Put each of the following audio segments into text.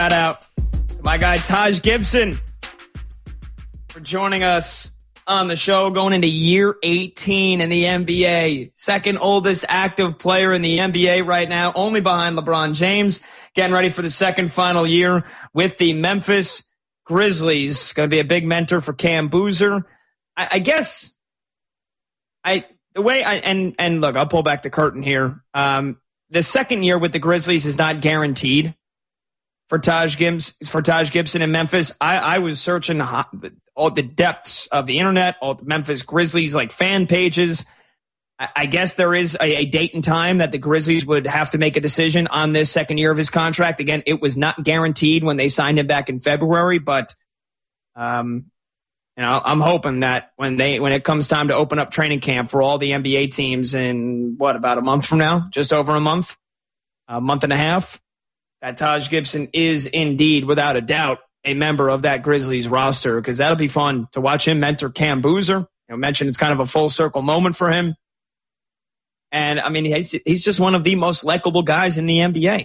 Shout out to my guy Taj Gibson for joining us on the show, going into year 18 in the NBA. Second oldest active player in the NBA right now, only behind LeBron James. Getting ready for the second final year with the Memphis Grizzlies. Going to be a big mentor for Cam Boozer. I guess look, I'll pull back the curtain here. The second year with the Grizzlies is not guaranteed for Taj Gibson in Memphis. I was searching all the depths of the internet, all the Memphis Grizzlies fan pages. I guess there is a date and time that the Grizzlies would have to make a decision on this second year of his contract. Again, it was not guaranteed when they signed him back in February, but I'm hoping that when it comes time to open up training camp for all the NBA teams in about a month from now, just over a month and a half, that Taj Gibson is indeed, without a doubt, a member of that Grizzlies roster, because that'll be fun to watch him mentor Cam Boozer. Mentioned it's kind of a full circle moment for him. And, he's just one of the most likable guys in the NBA.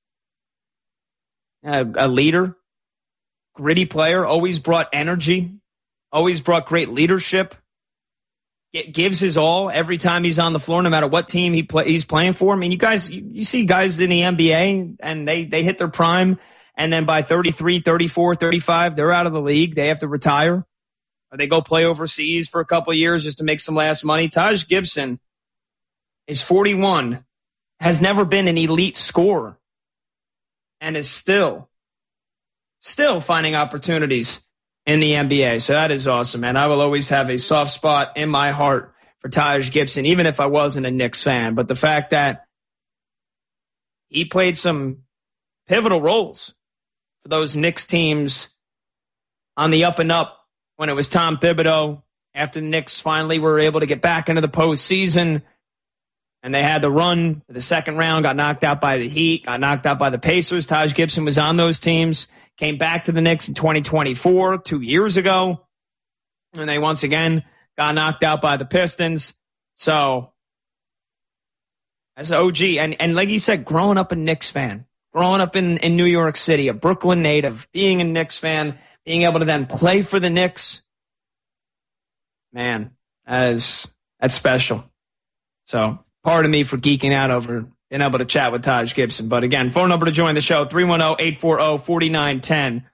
A leader, gritty player, always brought energy, always brought great leadership. Gives his all every time he's on the floor, no matter what team he's playing for. You see guys in the NBA, and they hit their prime, and then by 33, 34, 35, they're out of the league. They have to retire, or they go play overseas for a couple of years just to make some last money. Taj Gibson is 41, has never been an elite scorer, and is still finding opportunities in the NBA. So that is awesome, man. I will always have a soft spot in my heart for Taj Gibson, even if I wasn't a Knicks fan. But the fact that he played some pivotal roles for those Knicks teams on the up and up when it was Tom Thibodeau, after the Knicks finally were able to get back into the postseason, and they had the run to the second round, got knocked out by the Heat, got knocked out by the Pacers. Taj Gibson was on those teams. Came back to the Knicks in 2024, 2 years ago, and they once again got knocked out by the Pistons. So, as an OG, and like you said, growing up a Knicks fan, growing up in New York City, a Brooklyn native, being a Knicks fan, being able to then play for the Knicks, man, that's special. So, pardon me for geeking out over being able to chat with Taj Gibson. But again, phone number to join the show, 310-840-4910.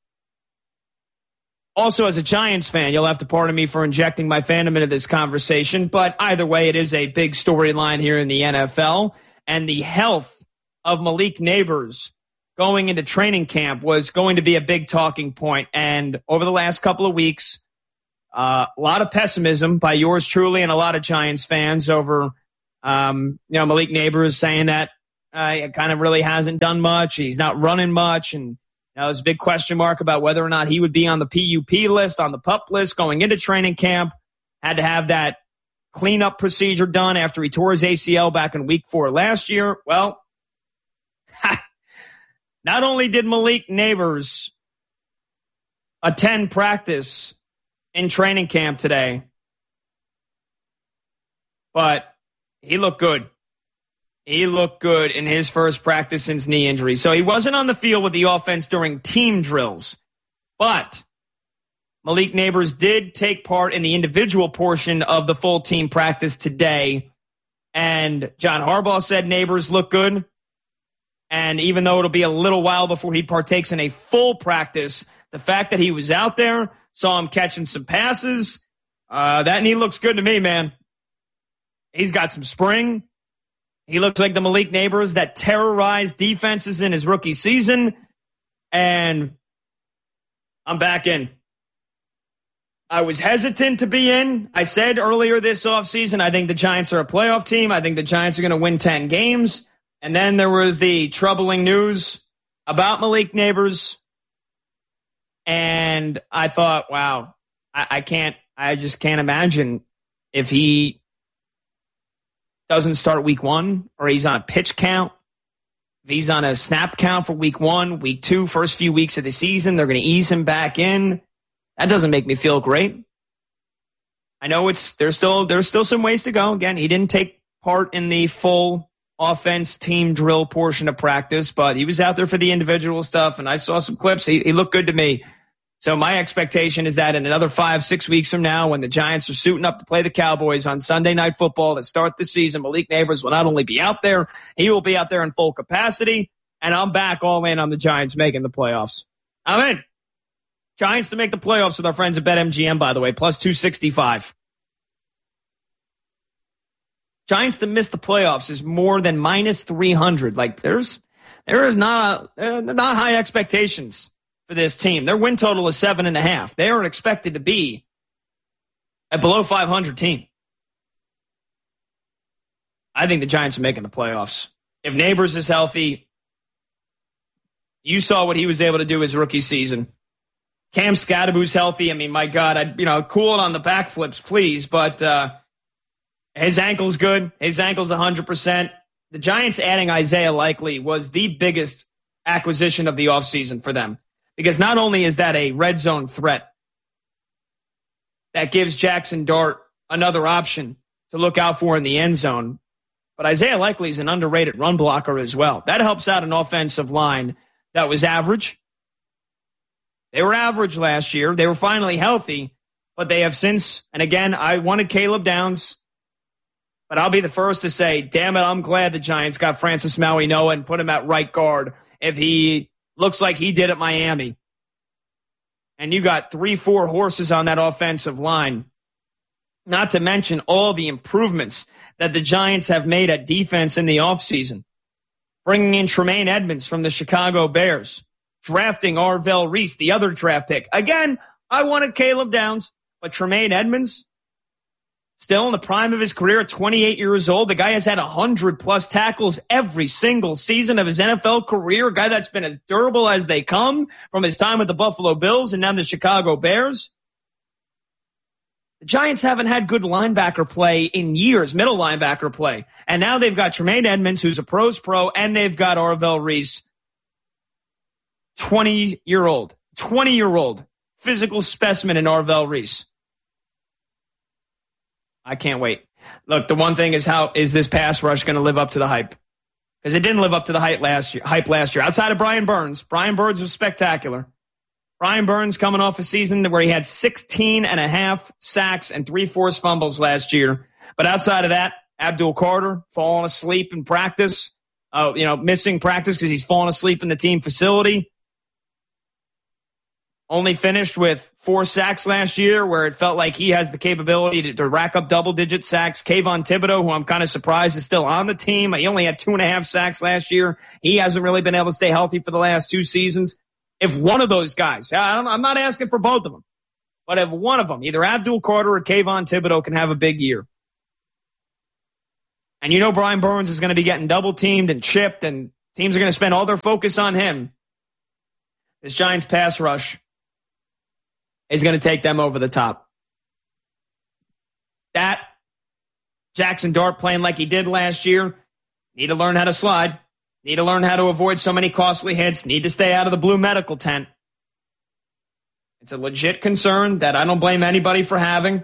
Also, as a Giants fan, you'll have to pardon me for injecting my fandom into this conversation. But either way, it is a big storyline here in the NFL. And the health of Malik Nabers going into training camp was going to be a big talking point. And over the last couple of weeks, a lot of pessimism by yours truly and a lot of Giants fans over Malik Nabers saying that it kind of really hasn't done much. He's not running much. And there's a big question mark about whether or not he would be on the PUP list, on the PUP list going into training camp. Had to have that cleanup procedure done after he tore his ACL back in week 4 last year. Well, not only did Malik Nabers attend practice in training camp today, but he looked good. He looked good in his first practice since knee injury. So he wasn't on the field with the offense during team drills. But Malik Nabers did take part in the individual portion of the full team practice today. And John Harbaugh said Nabers looked good. And even though it'll be a little while before he partakes in a full practice, the fact that he was out there, saw him catching some passes, that knee looks good to me, man. He's got some spring. He looks like the Malik Nabers that terrorized defenses in his rookie season. And I'm back in. I was hesitant to be in. I said earlier this offseason, I think the Giants are a playoff team. I think the Giants are going to win 10 games. And then there was the troubling news about Malik Nabers. And I thought, wow, I just can't imagine if he doesn't start week 1 or he's on a pitch count. If he's on a snap count for week 1, week 2, first few weeks of the season, they're going to ease him back in. That doesn't make me feel great. I know there's still some ways to go. Again, he didn't take part in the full offense team drill portion of practice, but he was out there for the individual stuff, and I saw some clips. He looked good to me. So my expectation is that in another 5-6 weeks from now, when the Giants are suiting up to play the Cowboys on Sunday Night Football to start the season, Malik Nabers will not only be out there, he will be out there in full capacity, and I'm back all in on the Giants making the playoffs. I'm in. Giants to make the playoffs with our friends at BetMGM, by the way, plus 265. Giants to miss the playoffs is more than minus 300. Like, there is not high expectations for this team. Their win total is 7.5. They are expected to be a below 500 team. I think the Giants are making the playoffs. If Nabers is healthy, you saw what he was able to do his rookie season. Cam Scadaboo's healthy. I mean, my God, cool it on the backflips, please. But his ankle's good. His ankle's 100%. The Giants adding Isaiah Likely was the biggest acquisition of the offseason for them. Because not only is that a red zone threat that gives Jackson Dart another option to look out for in the end zone, but Isaiah Likely is an underrated run blocker as well. That helps out an offensive line that was average. They were average last year. They were finally healthy, but they have since, and again, I wanted Caleb Downs, but I'll be the first to say, damn it, I'm glad the Giants got Francis Maui-Noa and put him at right guard if he looks like he did at Miami. And you got 3-4 horses on that offensive line. Not to mention all the improvements that the Giants have made at defense in the offseason. Bringing in Tremaine Edmonds from the Chicago Bears. Drafting Arvell Reese, the other draft pick. Again, I wanted Caleb Downs, but Tremaine Edmonds, still in the prime of his career at 28 years old. The guy has had 100-plus tackles every single season of his NFL career. A guy that's been as durable as they come from his time with the Buffalo Bills and now the Chicago Bears. The Giants haven't had good linebacker play in years, middle linebacker play. And now they've got Tremaine Edmonds, who's a pro's pro, and they've got Arvell Reese, 20-year-old physical specimen in Arvell Reese. I can't wait. Look, the one thing is, how is this pass rush going to live up to the hype? Because it didn't live up to the hype last year. Outside of Brian Burns was spectacular. Brian Burns coming off a season where he had 16.5 sacks and 3 forced fumbles last year. But outside of that, Abdul Carter falling asleep in practice, missing practice because he's fallen asleep in the team facility. Only finished with 4 sacks last year, where it felt like he has the capability to rack up double-digit sacks. Kayvon Thibodeau, who I'm kind of surprised is still on the team. He only had 2.5 sacks last year. He hasn't really been able to stay healthy for the last 2 seasons. If one of those guys, I'm not asking for both of them, but if one of them, either Abdul Carter or Kayvon Thibodeau, can have a big year. And Brian Burns is going to be getting double-teamed and chipped, and teams are going to spend all their focus on him. This Giants pass rush is going to take them over the top. That, Jackson Dart playing like he did last year, need to learn how to slide, need to learn how to avoid so many costly hits, need to stay out of the blue medical tent. It's a legit concern that I don't blame anybody for having.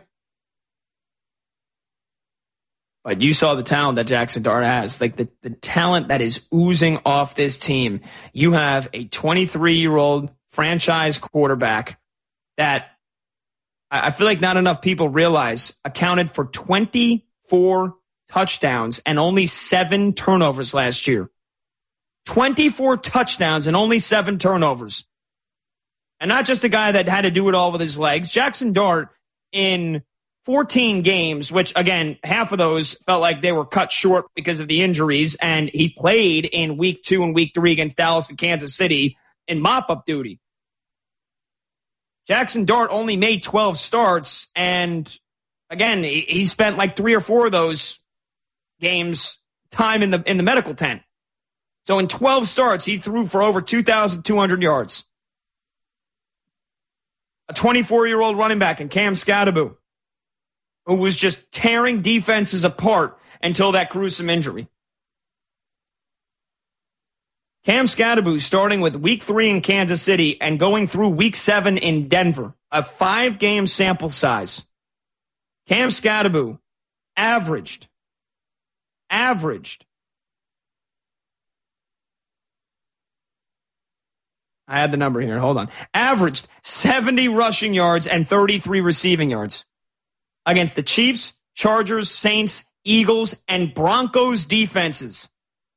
But you saw the talent that Jackson Dart has, like the talent that is oozing off this team. You have a 23-year-old franchise quarterback that I feel like not enough people realize accounted for 24 touchdowns and only 7 turnovers last year. 24 touchdowns and only 7 turnovers. And not just a guy that had to do it all with his legs. Jackson Dart, in 14 games, which, again, half of those felt like they were cut short because of the injuries, and he played in week 2 and week 3 against Dallas and Kansas City in mop-up duty. Jackson Dart only made 12 starts, and again, he spent like 3 or 4 of those games time in the medical tent. So in 12 starts, he threw for over 2,200 yards. A 24-year-old running back in Cam Scadaboo, who was just tearing defenses apart until that gruesome injury. Cam Scadaboo starting with week 3 in Kansas City and going through week 7 in Denver, a 5-game sample size. Cam Scadaboo averaged I had the number here. Hold on. Averaged 70 rushing yards and 33 receiving yards against the Chiefs, Chargers, Saints, Eagles, and Broncos defenses.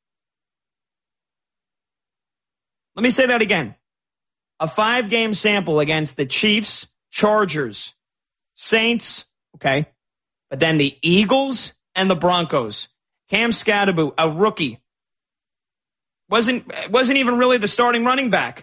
Let me say that again. A 5-game sample against the Chiefs, Chargers, Saints, okay, but then the Eagles and the Broncos. Cam Scadaboo, a rookie, wasn't even really the starting running back.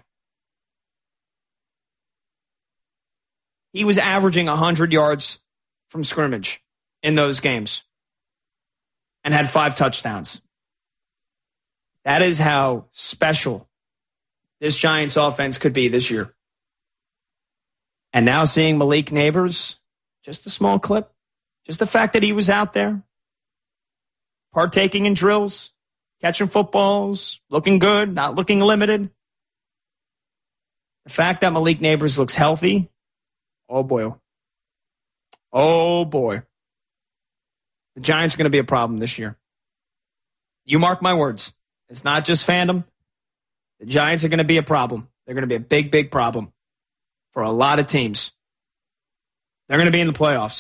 He was averaging 100 yards from scrimmage in those games and had 5 touchdowns. That is how special this Giants offense could be this year. And now seeing Malik Nabers, just a small clip, just the fact that he was out there, partaking in drills, catching footballs, looking good, not looking limited. The fact that Malik Nabers looks healthy, oh boy. Oh boy. The Giants are going to be a problem this year. You mark my words. It's not just fandom. The Giants are going to be a problem. They're going to be a big, big problem for a lot of teams. They're going to be in the playoffs.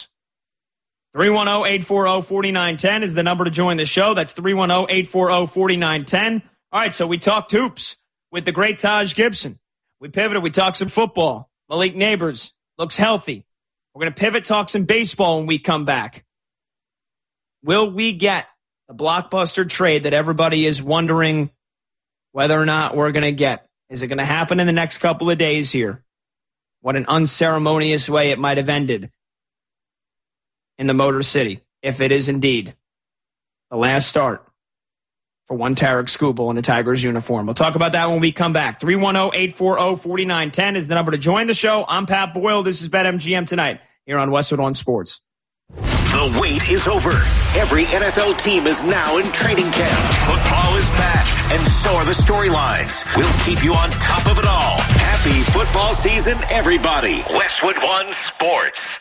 310-840-4910 is the number to join the show. That's 310-840-4910. All right, so we talked hoops with the great Taj Gibson. We pivoted. We talked some football. Malik Nabers looks healthy. We're going to pivot, talk some baseball when we come back. Will we get the blockbuster trade that everybody is wondering whether or not we're going to get? Is it going to happen in the next couple of days here? What an unceremonious way it might have ended in the Motor City, if it is indeed the last start for one Tarek Skubal in a Tigers uniform. We'll talk about that when we come back. 310-840-4910 is the number to join the show. I'm Pat Boyle. This is BetMGM Tonight here on Westwood on Sports. The wait is over. Every NFL team is now in training camp. Football is back, and so are the storylines. We'll keep you on top of it all. Happy football season, everybody. Westwood One Sports.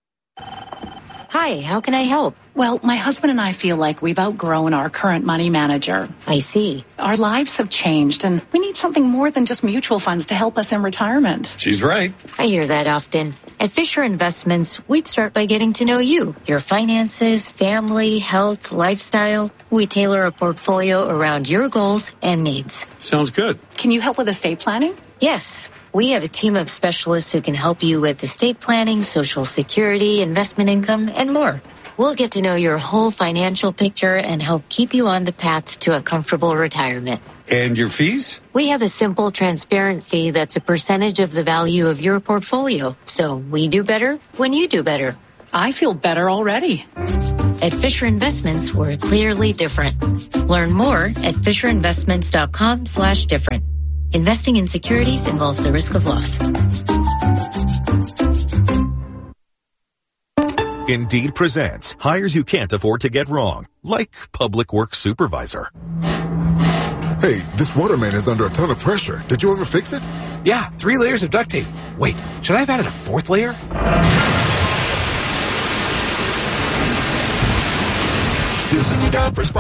Hi, how can I help? Well, my husband and I feel like we've outgrown our current money manager. I see. Our lives have changed, and we need something more than just mutual funds to help us in retirement. She's right. I hear that often. At Fisher Investments, we'd start by getting to know you, your finances, family, health, lifestyle. We tailor a portfolio around your goals and needs. Sounds good. Can you help with estate planning? Yes. We have a team of specialists who can help you with estate planning, Social Security, investment income, and more. We'll get to know your whole financial picture and help keep you on the path to a comfortable retirement. And your fees? We have a simple, transparent fee that's a percentage of the value of your portfolio. So we do better when you do better. I feel better already. At Fisher Investments, we're clearly different. Learn more at FisherInvestments.com/different. Investing in securities involves the risk of loss. Indeed presents hires you can't afford to get wrong, like public works supervisor. Hey, this waterman is under a ton of pressure. Did you ever fix it? Yeah, 3 layers of duct tape. Wait, should I have added a 4th layer? This is a job for